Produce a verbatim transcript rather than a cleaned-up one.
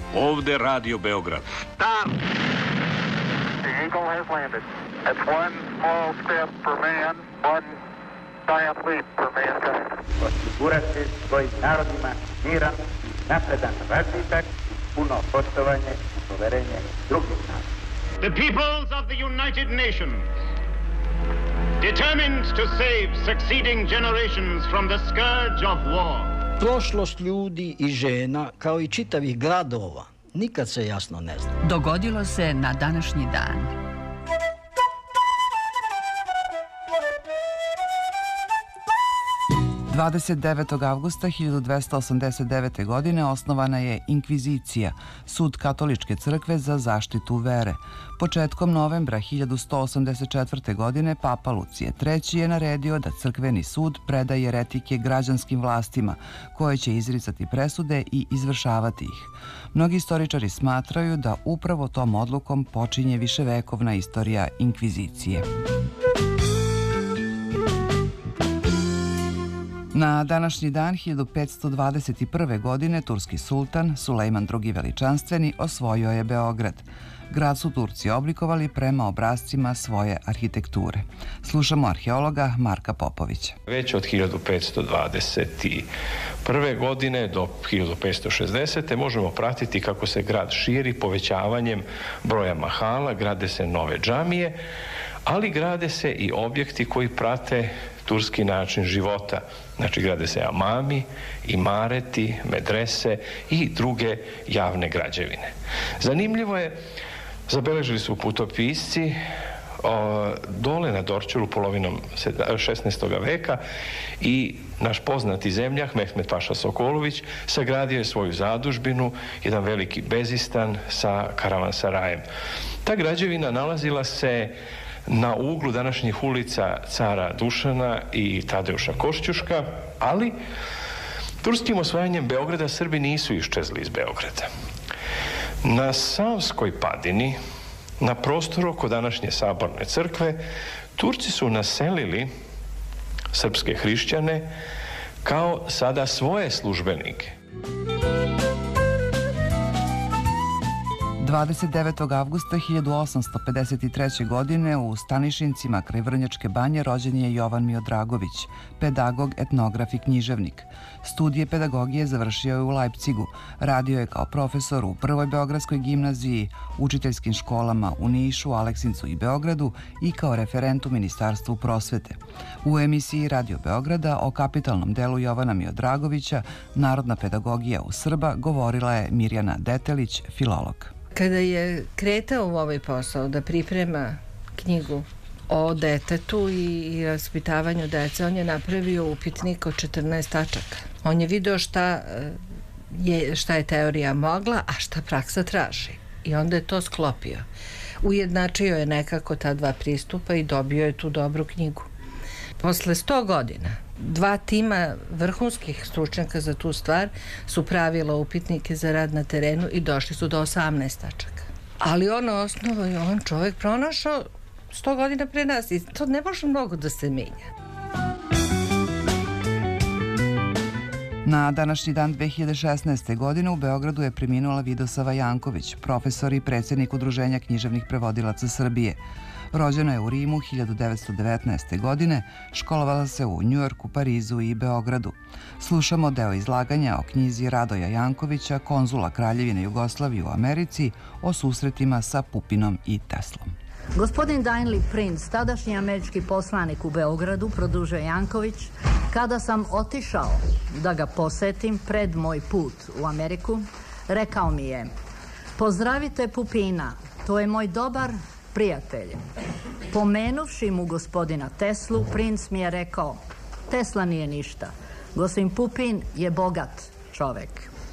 Ovde Radio Beograd. Stop! The Eagle has landed. That's one small step for man, one giant leap for mankind. Osigurati svojim narodima miran, napredan razvitak, puno poštovanje i poverenje drugih naroda. The peoples of the United Nations, determined to save succeeding generations from the scourge of war. Prošlost ljudi i žena, kao i čitavih gradova, nikad se jasno ne zna. Dogodilo se na današnji dan. dvadeset devetog avgusta hiljadu dvesta osamdeset devete. godine osnovana je Inkvizicija, sud katoličke crkve za zaštitu vere. Početkom novembra hiljadu sto osamdeset četvrte. godine Papa Lucije treći. je naredio da crkveni sud preda jeretike građanskim vlastima, koje će izricati presude i izvršavati ih. Mnogi istoričari smatraju da upravo tom odlukom počinje viševekovna istorija Inkvizicije. Na današnji dan hiljadu petsto dvadeset prve. godine turski sultan Sulejman drugi. Veličanstveni osvojio je Beograd. Grad su Turci oblikovali prema obrascima svoje arhitekture. Slušamo arheologa Marka Popovića. Već od hiljadu petsto dvadeset prve. godine do hiljadu petsto šezdesete. možemo pratiti kako se grad širi povećavanjem broja mahala, grade se nove džamije, ali grade se i objekti koji prate turski način života. Znači, grade se amami, imareti, medrese i druge javne građevine. Zanimljivo je, zabeležili su putopisci o, dole na Dorćolu polovinom šesnaestog. veka i naš poznati zemljak Mehmed Paša Sokolović sagradio je svoju zadužbinu, jedan veliki bezistan sa karavansarajem. Ta građevina nalazila se na uglu današnjih ulica Cara Dušana i Tadeuša Košćuška, ali turskim osvajanjem Beograda Srbi nisu iščezli iz Beograda. Na Savskoj padini, na prostoru oko današnje Saborne crkve, Turci su naselili srpske hrišćane kao sada svoje službenike. dvadeset devetog avgusta hiljadu osamsto pedeset treće. godine u Stanišincima kraj Vrnjačke banje rođen je Jovan Miodragović, pedagog, etnograf i književnik. Studije pedagogije završio je u Lajpcigu, radio je kao profesor u Prvoj beogradskoj gimnaziji, učiteljskim školama u Nišu, Aleksincu i Beogradu i kao referent u Ministarstvu prosvete. U emisiji Radio Beograda o kapitalnom delu Jovana Miodragovića, Narodna pedagogija u Srba, govorila je Mirjana Detelić, filolog. Kada je kretao u ovaj posao da priprema knjigu o detetu i vaspitavanju dece, on je napravio upitnik od četrnaest tačaka. On je video šta je, šta je teorija mogla, a šta praksa traži. I onda je to sklopio. Ujednačio je nekako ta dva pristupa i dobio je tu dobru knjigu. Posle sto godina dva tima vrhunskih stručnjaka za tu stvar su pravila upitnike za rad na terenu i došli su do osamnaest tačaka. Ali ono osnovo je on čovjek pronašao sto godina pre nas i to ne može mnogo da se menja. Na današnji dan dve hiljade šesnaeste. godine u Beogradu je preminula Vidosava Janković, profesor i predsjednik Udruženja književnih prevodilaca Srbije. Rođena je u Rimu hiljadu devetsto devetnaeste. godine, školovala se u Njujorku, Parizu i Beogradu. Slušamo deo izlaganja o knjizi Radoja Jankovića, konzula Kraljevine Jugoslavije u Americi, o susretima sa Pupinom i Teslom. Gospodin Daniel Prince, tadašnji američki poslanik u Beogradu, produžuje Janković, kada sam otišao da ga posetim pred moj put u Ameriku, rekao mi je: pozdravite Pupina, to je moj dobar prijatelj. Pomenuvši mu gospodina Teslu, princ mi je rekao: Tesla nije ništa, gospodin Pupin je bogat čovek.